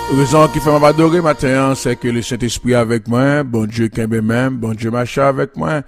Raison qui fait m'adorer matin, c'est que le Saint-Esprit est avec moi, bon Dieu qui est même, bon Dieu machin avec moi.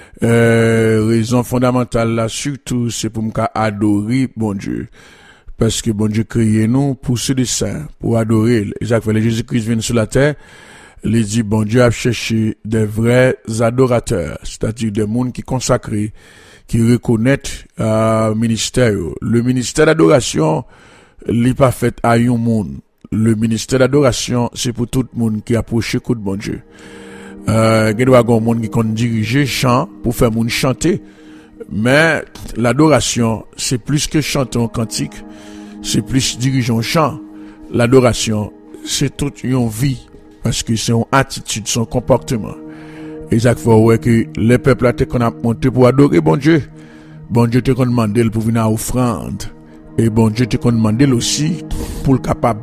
Raison fondamentale là, surtout, c'est pour m'adorer bon Dieu. Parce que bon Dieu créé nous pour ce dessein, pour adorer. Exactement, Jésus-Christ vient sur la terre, il dit bon Dieu a cherché des vrais adorateurs, c'est-à-dire des mondes qui consacrés, qui reconnaissent ministère. Le ministère d'adoration, il n'est pas fait à un monde. Le ministère d'adoration, c'est pour tout le monde qui approche de bon Dieu. Il y a des gens qui ont dirigé chant pour faire monde chanter. Mais l'adoration, c'est plus que chanter en cantique. C'est plus diriger un chant. L'adoration, c'est toute une vie. Parce que c'est une attitude, son comportement. Et ça fait ouais que les peuples là qu'on a monté pour adorer bon Dieu. Bon Dieu te demandé pour venir à offrande. Et bon Dieu te demandé aussi pour le capable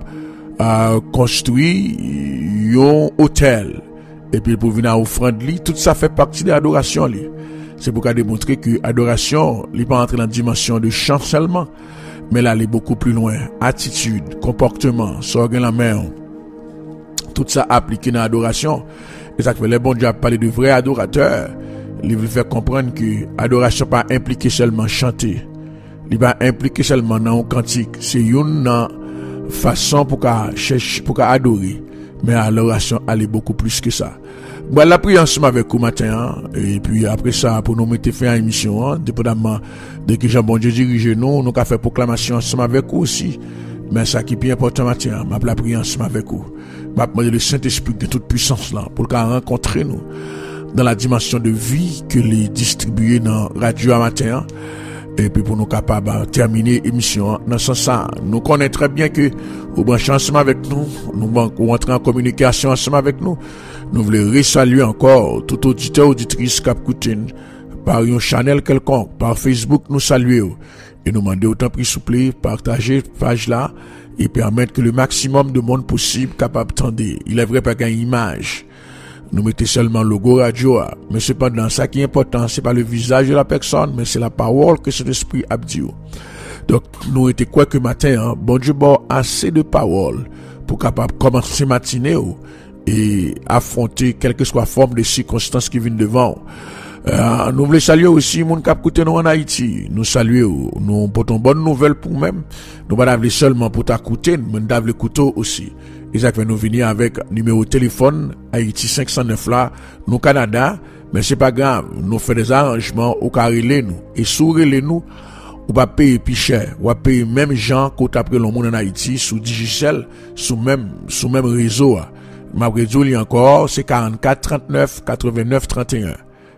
construire un hôtel. Et puis pour venir à offrande, tout ça fait partie de l'adoration. C'est pour démontrer que l'adoration n'est pas entrer dans la dimension de chant seulement, mais là, elle est beaucoup plus loin. Attitude, comportement, sorgin la main, tout ça appliqué dans l'adoration. Et ça fait les bons Dieu a parlé de vrais adorateurs. Il veut faire comprendre que l'adoration pas impliqué seulement chanter. Il va impliquer seulement dans un cantique. C'est une façon pour chercher, pour adorer. Mais l'adoration, elle est beaucoup plus que ça. Bon, la prière ensemble avec vous matin, et puis après ça, pour nous mettre fin à l'émission, dépendamment de que Jean-Bon Dieu dirige nous avons fait proclamation ensemble avec vous aussi. Mais ça qui est plus important matin, m'a la prière ensemble avec vous. M'a demandé le Saint-Esprit de toute puissance là, pour qu'il rencontre nous dans la dimension de vie que les distribuer dans Radio à matin. Et puis pour nous capables de terminer l'émission dans ce sens, nous connaissons très bien que vous branchez ensemble avec nous, nous rentrons en communication ensemble avec nous. Nous voulons saluer encore tout auditeur, auditrice qui écoute par un channel quelconque, par Facebook, nous saluer et nous demander autant de s'il vous plaît, partager page là et permettre que le maximum de monde possible capable d'entendre. Il est vrai pas qu'il y a une image. Nous mettons seulement le logo radio, mais cependant, ça qui est important, c'est pas le visage de la personne, mais c'est la parole que cet esprit a dit. Donc, nous étions quoi que matin, bon Dieu, bon, assez de paroles pour capable commencer matinée et affronter quelle que soit la forme de circonstances qui viennent devant. Nous voulons saluer aussi mon cap côté nous en Haïti. Nous saluons, nous portons bonne nouvelle pour nous-mêmes. Nous pas d'avoir seulement pour t'écouter, mais d'avoir le couteau aussi. Et ça fait nous venir avec numéro de téléphone Haïti 509 là, nous Canada, mais c'est pas grave, nous fait des arrangements au carré nous et sourire nous, ou pas payer plus cher, ou pas payer même gens côté après le monde en Haïti sous Digicel, sous même réseau. Ma réseau encore, c'est 44 39 89 31.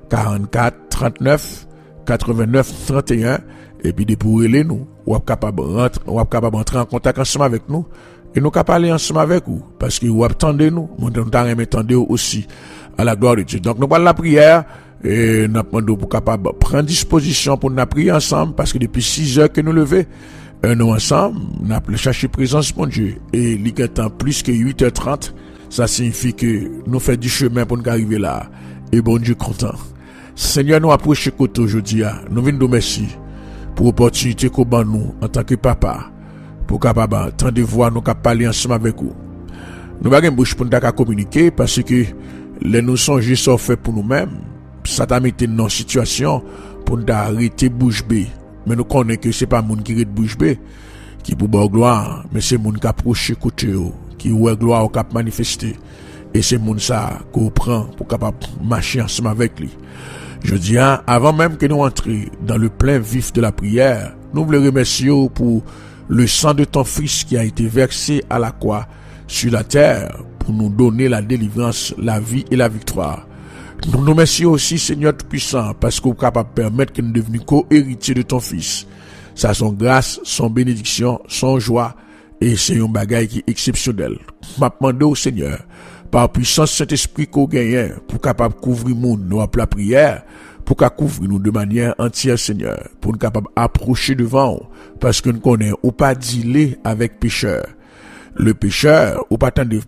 44 39 89 31 et puis pour les nous, ou capable entrer en contact ensemble avec nous. Et nous capable parler ensemble avec vous, parce que vous attendez nous, nous attendez aussi à la gloire de Dieu. Donc nous parlons la prière, et nous demandons pour capable prendre disposition pour nous prier ensemble, parce que depuis 6 heures que nous levons, nous ensemble, nous avons cherché présence de Dieu. Et il y a temps plus que 8h30, ça signifie que nous faisons du chemin pour nous arriver là. Et bon Dieu content. Seigneur, nous approchons côté aujourd'hui, nous venons nous merci pour l'opportunité qu'on a nous en tant que papa. Pour capable tant de voix nous capable parler ensemble avec vous. Nous pas une bouche pour nous communiquer parce que les nous songer sont faits pour nous-mêmes. Ça t'a mis dans une situation pour nous arrêter bouche bée. Mais nous connaissons que c'est pas monde qui arrête bouche bée qui pour bonne gloire, mais c'est monde qui approche côté qui ouais gloire au cap manifester et c'est monde ça qu'on prend pour capable marcher ensemble avec lui. Je dis avant même que nous entrions dans le plein vif de la prière, nous voulons remercier pour le sang de ton fils qui a été versé à la croix sur la terre pour nous donner la délivrance, la vie et la victoire. Nous nous remercions aussi, Seigneur Tout-Puissant, parce qu'on est capable de permettre que nous devenions co-héritiers de ton fils. Ça, son grâce, son bénédiction, son joie, et c'est un bagage qui est exceptionnel. Je demande au Seigneur, par puissance Saint-Esprit qu'on gagne, pour capable couvrir monde, nous appelons la prière, pour qu'à couvrir nous de manière entière, Seigneur, pour nous capable approcher devant, parce que nous connaissons ou pas dealer avec pécheurs. le pécheur, ou pas attendre,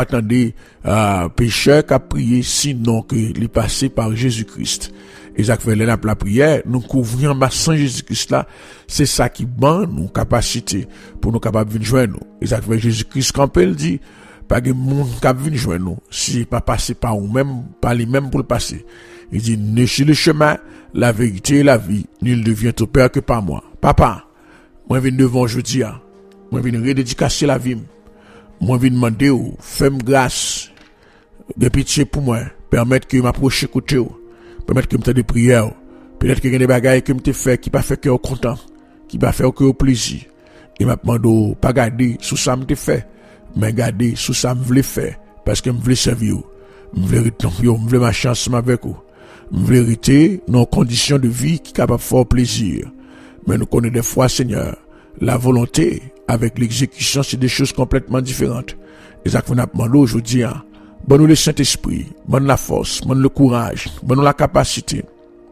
pécheur qui a prié sinon que il passé par Jésus-Christ. Et ça fait la prière, nous couvrons ma sang Jésus-Christ là, c'est ça qui ban nous capacité pour nous capables de joindre nous. Et ça fait Jésus-Christ quand il dit, pas de monde capable de joindre nous, si pas passer par ou même, par les mêmes pour le passer. Il dit, ne sur le chemin, la vérité et la vie, nul ne vient au Père que par moi. Papa, moi je viens devant aujourd'hui, moi je viens redédicacer la vie. Moi je viens demander, fais-moi grâce, de pitié pour moi, permettre que je m'approche côté, permettre que je me fasse des prières. Peut-être que il y a des bagailles que je me fais qui pas fait cœur content, qui pas fait cœur plaisir. Et m'a demandé pas garder sous ça me fait, mais garder sous ça me voulait faire parce que me voulais servir. Me voulais ma chance avec vous. Me voulais hériter nos conditions de vie qui capable de faire plaisir. Mais nous connaissons des fois, Seigneur, la volonté avec l'exécution, c'est des choses complètement différentes. Et ça qu'on a demandé aujourd'hui, bonne le Saint-Esprit, bonne la force, bonne le courage, bonne la capacité,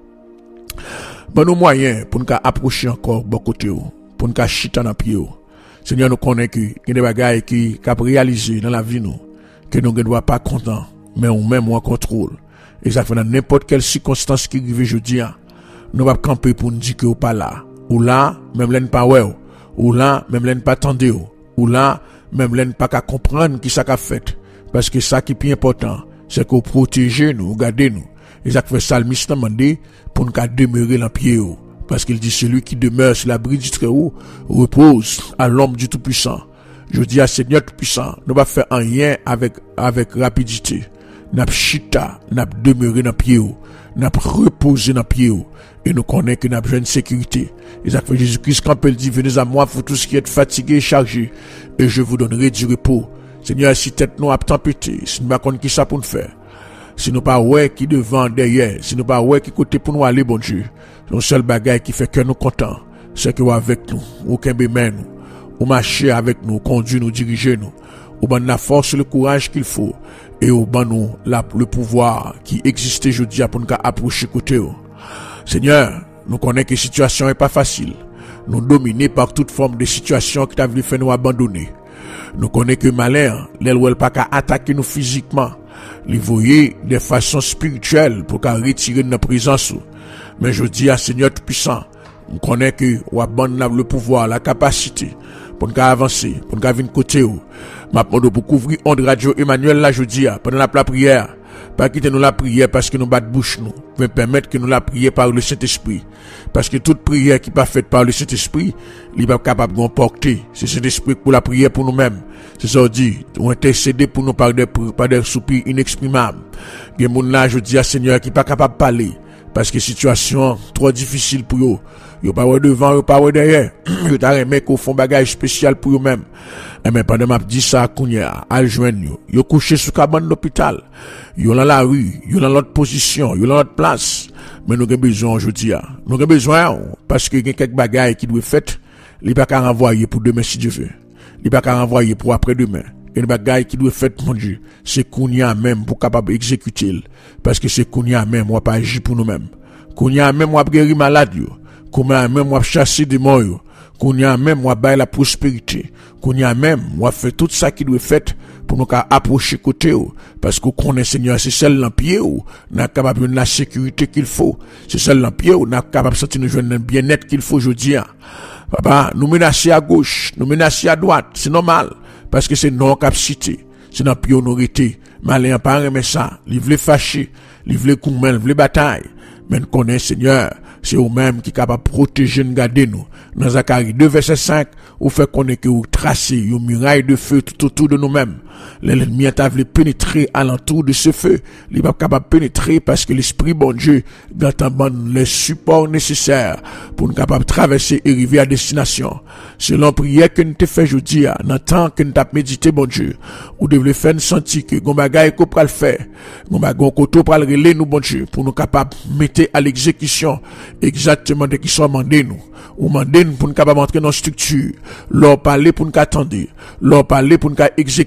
bonne moyens pour nous approcher encore bon côté, pour nous chiter dans pied. Seigneur, nous connaissons qu'il y a des bagailles qui ont réalisé dans la vie, nous, que nous ne devons pas content, mais on même en contrôle. Et ça fait dans n'importe quelle circonstance qui arrive aujourd'hui, nous va camper pour nous dire que nous pas là. Ou là, même l'en pas ouais. Ou là, même l'en pas attendez. Ou là, même l'en pas qu'à comprendre qui ça qu'a fait. Parce que ça qui est plus important, c'est qu'on protège nous, garder nous. Et ça fait ça le Salmiste demandé pour nous demeurer dans pied. Parce qu'il dit celui qui demeure sur l'abri du Très-Haut repose à l'ombre du Tout-Puissant. Je dis à Seigneur Tout-Puissant, nous va faire un rien avec rapidité. N'a chita, n'a demeuré dans pied, n'a reposé dans pied, et nous connaissons que n'a besoin de sécurité. Et ça fait Jésus-Christ quand il dit, venez à moi, vous tous qui êtes fatigués et chargés, et je vous donnerai du repos. Seigneur, si tête nous a tempêté, si nous ne savons pas qui ça pour nous faire, si nous pas ouais qui devant, derrière, si nous pas ouais qui côté pour nous aller, bon Dieu, le seul bagage qui fait que nous contents, c'est que vous avec nous, aucun bémen nous, ou marcher avec nous, conduire nous, diriger nous, ou ban la force, le courage qu'il faut, et au ban nous le pouvoir qui existait aujourd'hui pour nous approcher côté. Seigneur, nous connaissons que la situation n'est pas facile. Nous dominés par toute forme de situation qui t'a voulu faire nous abandonner. Nous connaissons que malin, l'elle pas qu'à attaquer nous physiquement. Les voyer de façon spirituelle pour qu'à retirer notre présence. Mais je dis à Seigneur Tout-Puissant, nous connaissons que ou abandonne le pouvoir, la capacité pour nous avancer, pour nous venir côté. Ma demande pour couvrir onde radio Emmanuel là je dis pendant la prière. Pas quitter nous la prière parce que nous batte bouche nous, mais permettre que nous la prière par le Saint-Esprit. Parce que toute prière qui pas faite par le Saint-Esprit, il pas capable d'emporter. C'est le Saint-Esprit pour la prière pour nous-mêmes. C'est ça dit, on intercéder pour nous par des soupirs inexprimables. Il y a moun là je dis à Seigneur qui pas capable de parler parce que situation trop difficile pour eux. Yo pas ouais devant, yo pas ouais derrière. Yo t'a remet qu'on font bagage spécial pour eux même. Et mais pendant m'a dit ça kounya, al joindre yo. Yo couché sous cabane d'hôpital. Yo dans la rue, yo dans l'autre position, yo dans l'autre place. Mais nous avons besoin aujourd'hui. Nous avons besoin parce que y a quelques bagages qui doivent fait, il pas qu'à renvoyer pour demain si Dieu veut. Il pas qu'à renvoyer pour après-demain. Et les bagages qui doivent fait mon Dieu, c'est kounya même pour capable exécuter parce que c'est kounya même on pas agir pour nous-mêmes. Kounya même on guérir malade yo. Kounya même on chasser démons yo. Kounya même on bailler la prospérité. Kounya même on fait tout ça qui doit fait pour nous approcher côté parce que connaît Seigneur c'est celle dans pied ou n'a capable de la sécurité qu'il faut. C'est celle dans pied ou n'a capable de sentir nous joindre bien-être qu'il faut aujourd'hui. Papa, nous menacer à gauche, nous menacer à droite, c'est normal parce que c'est non capacité. C'est dans pied honorité. Malin pas aimer ça, il veut fâcher, il veut coumer, il veut bataille. Mais nous connaissons Seigneur, c'est vous-même qui est capable de protéger nous, garder nous. Dans Zacharie 2 verset 5, vous fait connaître que vous tracez une muraille de feu tout autour de nous-mêmes. L'ennemi a voulu pénétrer alentour de ce feu. Il n'est pas capable de pénétrer parce que l'Esprit bon Dieu doit donner les supports nécessaires pour nous capable de traverser et arriver à destination. Selon prière que nous te fait aujourd'hui, dans le temps que nous t'avons médité bon Dieu, vous devez faire nous sentir que nous bagaille qu'on peut le faire. Nous bagaille qu'on peut le relayer nous bon Dieu pour nous capable de mettre à l'exécution exactement de qui soit mandé nous. Ou mandé nous pour nous capable entrer dans la structure. Leur parler pour nous attendre. Leur parler pour nous exécuter.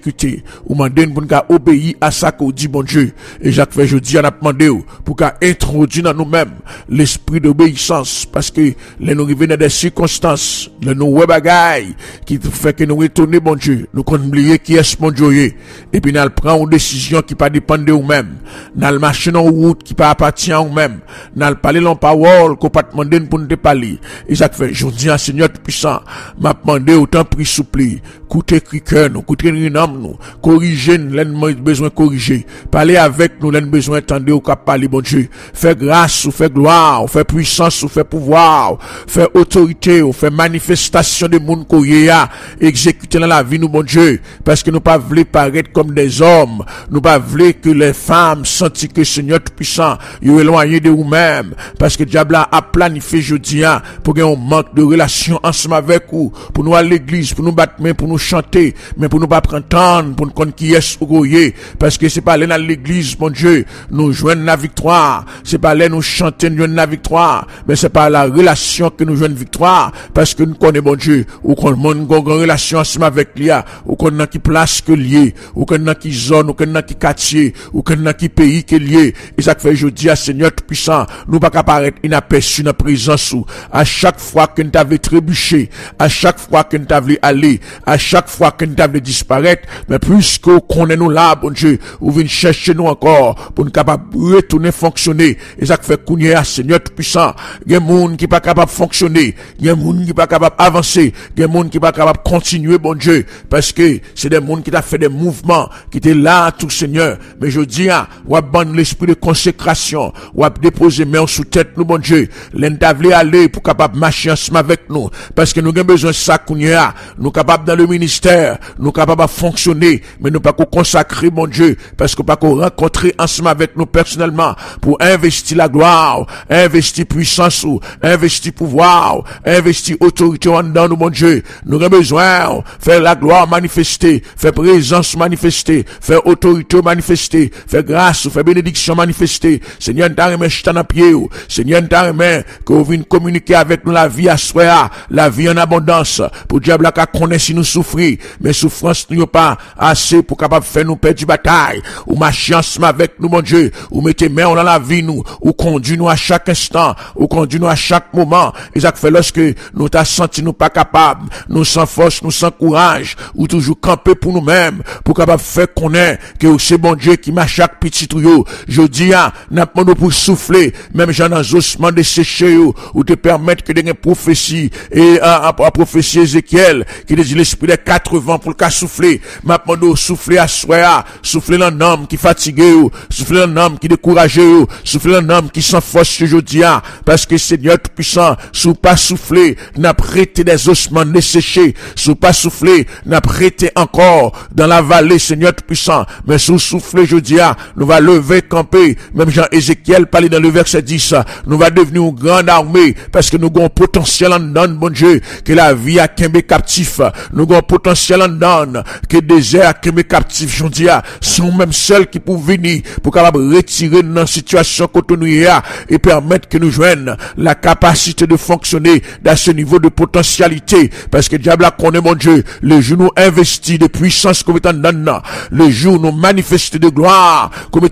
ou mandé pour nous obéir à ça qu'on dit, bon Dieu. Et Jacques fait jeudi, on a demandé pour qu'on introduise dans nous-mêmes l'esprit d'obéissance, parce que les nous revenons des circonstances, les nous bagailles qui fait que nous retournons, bon Dieu, nous qu'on oublier qui est mon Dieu, et puis nous prenons une décision qui pas dépendre de nous-mêmes, nous marcher dans une route qui pas appartient à nous-mêmes, nous parler dans parole qu'on pas demander pour nous parler. Et Jacques fait jeudi, Seigneur puissant, m'a demandé autant pris souple, coûter cœur nous, coûter âme nous, corriger nous, besoin corriger, parler avec nous, besoin entendre ou cap parler, bon Dieu, faire grâce ou faire gloire, ou faire puissance ou faire pouvoir, faire autorité ou faire manifestation de monde qu'on y a exécuter dans la vie nous, bon Dieu, parce que nous pas voulons paraître comme des hommes, nous pas voulons que les femmes sentent que Seigneur tout puissant, ils éloigné de vous-même, parce que diable a planifié jeudi pour qu'on manque de relation ensemble avec vous, pour nous à l'église, pour nous battre main, pour nous chanter, mais pour nous pas prendre temps, pour nous connaître qui est ou parce que c'est pas aller dans l'église, mon Dieu, nous joindre la victoire, c'est pas aller nous chanter, nous joindre la victoire, mais c'est pas la relation que nous joignons victoire, parce que nous connaissons, bon Dieu, ou qu'on a une relation ensemble avec lui, ou qu'on a qui place que lié, ou qu'on a qui zone, ou qu'on a qui quartier, ou qu'on a qui pays que lié, et ça fait jeudi à Seigneur tout puissant, nous pas apparaître inaperçu dans la présence ou, à chaque fois que nous t'avons trébuché, à chaque fois que nous t'avons aller, à chaque fois que nous t'avons disparaître, mais puisque qu'on est nous là, bon Dieu, ou venez chercher nous encore, pour nous capables de retourner fonctionner, et ça fait qu'on y a Seigneur tout puissant, il y a des gens qui pas capable de fonctionner, il y a des gens qui pas capable d'avancer, il y a des gens qui pas capable de continuer, bon Dieu, parce que c'est des gens qui t'a fait des mouvements, qui étaient là, tout Seigneur, mais je dis, ou à ban l'esprit de consécration, ou à déposer main sous tête nous, bon Dieu, l'entavler aller pour capable marcher ensemble avec nous, parce que nous avons besoin de ça qu'on y a, nous capables dans le ministère, nous capables de fonctionner, mais nous pas qu'on consacrer, mon Dieu, parce qu'on pas qu'on rencontrer ensemble avec nous personnellement, pour investir la gloire, investir puissance, investir pouvoir, investir autorité en dedans nous, mon Dieu, nous avons besoin de faire la gloire manifester, faire présence manifester, faire autorité manifester, faire grâce, faire bénédiction manifester, Seigneur, t'as remis jeter dans pied, Seigneur, t'as remis que vous venez communiquer avec nous la vie à soi, la vie en abondance, pour diable qu'à connaître si nous souffrir, mais souffrance nous pas assez pour capable faire nous perdre du bataille, ou marcher ensemble avec nous, mon Dieu, ou mettez main dans la vie nous, ou conduit nous à chaque instant, ou conduit nous à chaque moment, et ça fait lorsque nous t'a senti nous pas capable, nous sans force, nous sans courage, ou toujours camper pour nous-mêmes, pour capable faire connaître que c'est bon Dieu qui m'a chaque petit tuyau, je dis, n'a pas nous pour souffler, même j'en ai ossements desséchés, ou te permettre que des prophéties, et à prophétie Ézéchiel, qui dit l'esprit des 80 pour le cas souffler, maintenant souffler à soi, souffler dans l'homme qui fatigué, souffler dans l'homme qui découragé, souffler dans l'homme qui sans force aujourd'hui, parce que Seigneur tout puissant, sous pas souffler, n'a prêté des ossements desséchés, sous pas souffler, n'a prêté encore dans la vallée, Seigneur tout puissant, mais sous souffler aujourd'hui, nous va lever, camper, même Jean Ézéchiel parlait dans le verset 10, nous va devenir une grande armée, parce que nous avons un potentiel en dedans, bon Dieu, que la vie a qu'un captif, nous avons un potentiel en dedans, que le désert a qu'un captif, je dis, sont même seuls qui peuvent venir, pour capable retirer dans la situation qu'on nous y a, et permettre que nous joignent la capacité de fonctionner dans ce niveau de potentialité, parce que diable a connaît, mon Dieu, le jour nous investit de puissance comme étant dans le jour nous manifeste de gloire, comme étant